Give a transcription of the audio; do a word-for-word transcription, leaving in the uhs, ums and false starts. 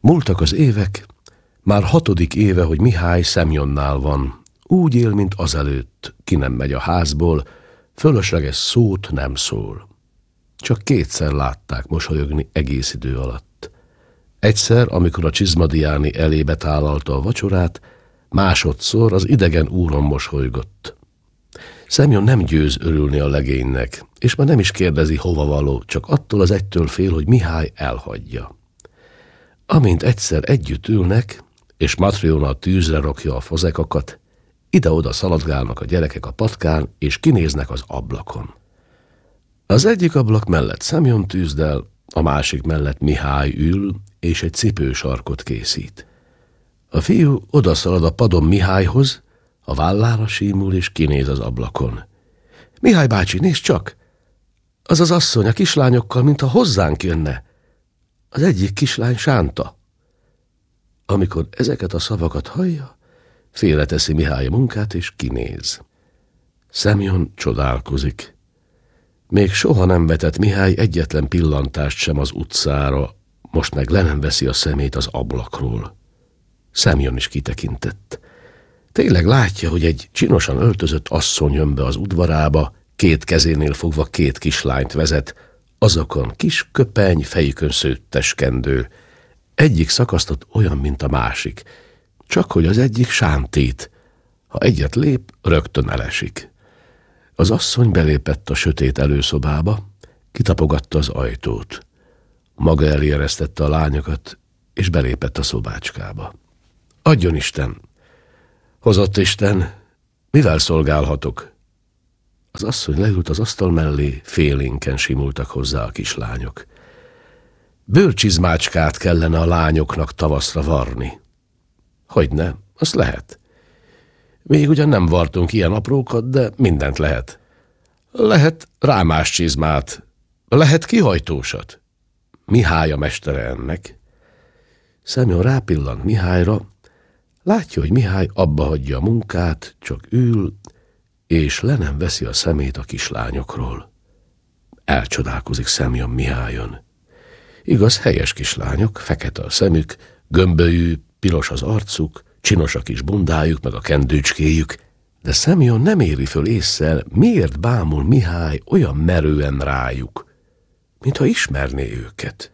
Múltak az évek, már hatodik éve, hogy Mihály Szemjonnál van. Úgy él, mint azelőtt, ki nem megy a házból, fölösleges szót nem szól. Csak kétszer látták mosolyogni egész idő alatt. Egyszer, amikor a Csizmadiáni elébe tálalta a vacsorát, másodszor az idegen úron mosolygott. Szemjon nem győz örülni a legénynek, és már nem is kérdezi, hova való, csak attól az egytől fél, hogy Mihály elhagyja. Amint egyszer együtt ülnek, és Matryona a tűzre rakja a fazekakat, ide-oda szaladgálnak a gyerekek a patkán, és kinéznek az ablakon. Az egyik ablak mellett Szemjon tűzdel, a másik mellett Mihály ül, és egy cipősarkot készít. A fiú odaszalad a padon Mihályhoz, a vállára símul, és kinéz az ablakon. Mihály bácsi, nézd csak! Az az asszony a kislányokkal, mintha hozzánk jönne. Az egyik kislány Sánta. Amikor ezeket a szavakat hallja, félreteszi Mihály a munkát, és kinéz. Szemjon csodálkozik. Még soha nem vetett Mihály egyetlen pillantást sem az utcára, most meg le nem veszi a szemét az ablakról. Szemjon is kitekintett. Tényleg látja, hogy egy csinosan öltözött asszony jön be az udvarába, két kezénél fogva két kislányt vezet, azokon kis köpeny, fejükön szőttes kendő. Egyik szakasztott olyan, mint a másik, csak hogy az egyik sántít. Ha egyet lép, rögtön elesik. Az asszony belépett a sötét előszobába, kitapogatta az ajtót. Maga elé eresztette a lányokat, és belépett a szobácskába. Adjon Isten! Hozott Isten, mivel szolgálhatok? Az asszony leült az asztal mellé, félénken simultak hozzá a kislányok. Bőrcsizmácskát kellene a lányoknak tavaszra varni. Hogyne, azt lehet. Még ugyan nem vartunk ilyen aprókat, de mindent lehet. Lehet rámás csizmát, lehet kihajtósat. Mihály a mestere ennek. Szemjon rápillant Mihályra, látja, hogy Mihály abba hagyja a munkát, csak ül, és le nem veszi a szemét a kislányokról. Elcsodálkozik Szemjon Mihályon. Igaz, helyes kislányok, fekete a szemük, gömbölyű, piros az arcuk, csinos a kis bundájuk, meg a kendőcskéjük, de Szemjon nem éri föl ésszel, miért bámul Mihály olyan merően rájuk, mintha ismerné őket.